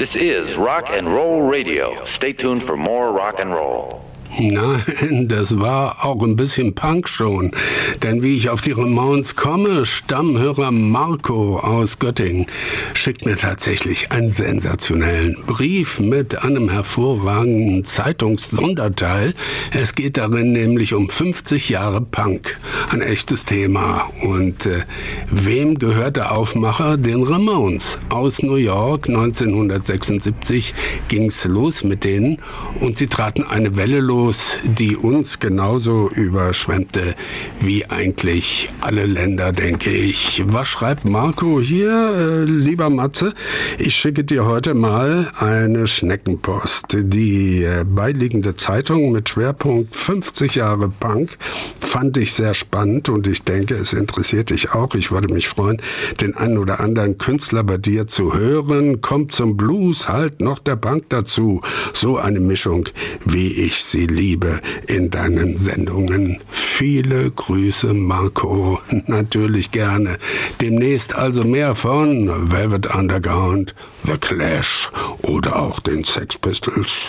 This is Rock and Roll Radio. Stay tuned for more rock and roll. Nein, das war auch ein bisschen Punk schon. Denn wie ich auf die Ramones komme, Stammhörer Marco aus Göttingen schickt mir tatsächlich einen sensationellen Brief mit einem hervorragenden Zeitungssonderteil. Es geht darin nämlich um 50 Jahre Punk. Ein echtes Thema. Und wem gehört der Aufmacher? Den Ramones. Aus New York 1976 ging's los mit denen und sie traten eine Welle los, die uns genauso überschwemmte wie eigentlich alle Länder, denke ich. Was schreibt Marco hier? Lieber Matze, ich schicke dir heute mal eine Schneckenpost. Die beiliegende Zeitung mit Schwerpunkt 50 Jahre Punk fand ich sehr spannend und ich denke, es interessiert dich auch. Ich würde mich freuen, den einen oder anderen Künstler bei dir zu hören. Kommt zum Blues, halt noch der Punk dazu. So eine Mischung, wie ich sie liebe in deinen Sendungen. Viele Grüße, Marco. Natürlich gerne. Demnächst also mehr von Velvet Underground, The Clash oder auch den Sex Pistols.